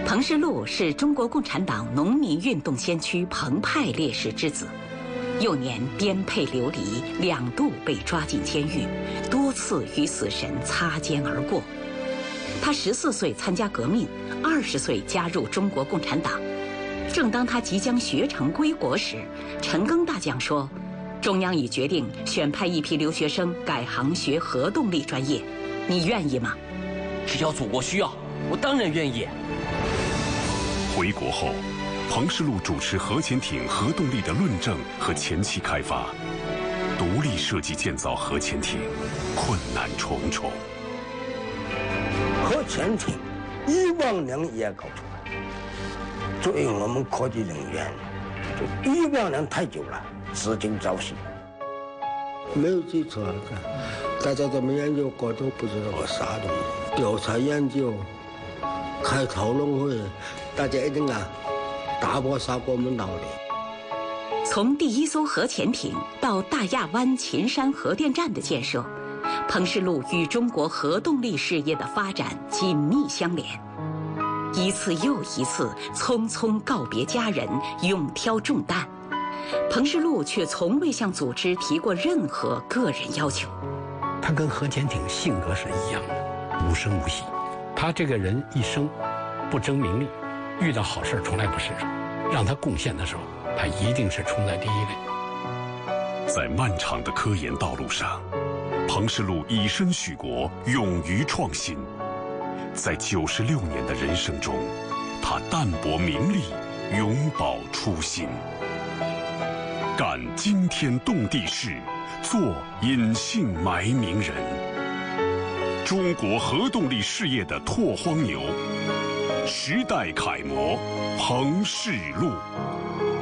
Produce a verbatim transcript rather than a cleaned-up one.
彭世禄是中国共产党农民运动先驱彭派烈士之子，幼年颠沛流离，两度被抓进监狱，多次与死神擦肩而过。他十四岁参加革命，二十岁加入中国共产党。正当他即将学成归国时，陈赓大将说，中央已决定选派一批留学生改行学核动力专业，你愿意吗？ 只要祖国需要，我当然愿意。 回国后，彭世禄主持核潜艇核动力的论证和前期开发，独立设计建造核潜艇，困难重重。 核潜艇一万年也搞出来，作为我们科技人员，就一万年太久了，时间早逝。 没有基础啊！大家怎么研究过都不知道我啥东西，调查研究，开讨论会，大家一定啊打破砂锅问到底。 从第一艘核潜艇到大亚湾秦山核电站的建设，彭世禄与中国核动力事业的发展紧密相连。一次又一次匆匆告别家人，勇挑重担，彭世禄却从未向组织提过任何个人要求。 他跟核潜艇性格是一样的，无声无息。他这个人一生不争名利，遇到好事从来不示弱，让他贡献的时候，他一定是冲在第一位。 在漫长的科研道路上，彭世禄以身许国，勇于创新。在九十六年的人生中，他淡泊名利，永葆初心，干惊天动地事，做隐姓埋名人。中国核动力事业的拓荒牛，时代楷模彭世禄。